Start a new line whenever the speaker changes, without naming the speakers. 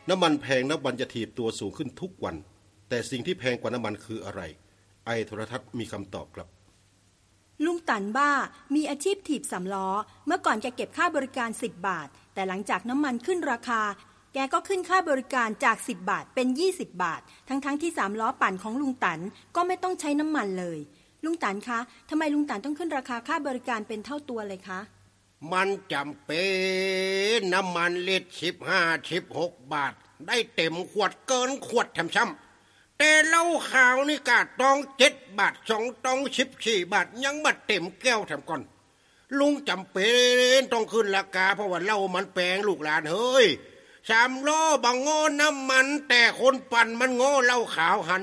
น้ำมันแพงน้ำมันจะถีบตัวสูงขึ้นทุกวันแต่สิ่งที่แพงกว่าน้ำมันคืออะไรไอโทรทัศน์มีคำตอบครับ
ลุงตันบ้ามีอาชีพถีบสำล้อเมื่อก่อนแกเก็บค่าบริการ10 บาทแต่หลังจากน้ำมันขึ้นราคาแกก็ขึ้นค่าบริการจาก10 บาทเป็น20 บาททั้งที่3 ล้อปั่นของลุงตันก็ไม่ต้องใช้น้ำมันเลยลุงตันคะทำไมลุงตันต้องขึ้นราคาค่าบริการเป็นเท่าตัวเลยคะ
มันจำเป็นน้ำมันลิตร15-16 บาทได้เต็มขวดเกินขวดแถมซ้ำแต่เหล้าขาวนี่ก็ต้อง7 บาท2ต้อง14 บาทยังมาเต็มแก้วแถมก่อนลุงจำเป็นต้องขึ้นราคาเพราะว่าเหล้ามันแพงลูกหลานเฮ้ย3 ล้อบางโง่น้ำมันแต่คนปั่นมันโง่เหล้าขาวหัน